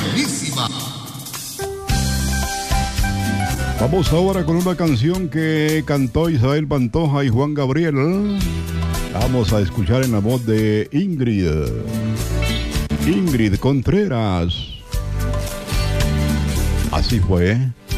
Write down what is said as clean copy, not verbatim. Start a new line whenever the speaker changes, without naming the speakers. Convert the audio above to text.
buenísima.
Vamos ahora con una canción que cantó Isabel Pantoja y Juan Gabriel. Vamos a escuchar en la voz de Ingrid Contreras. Así fue.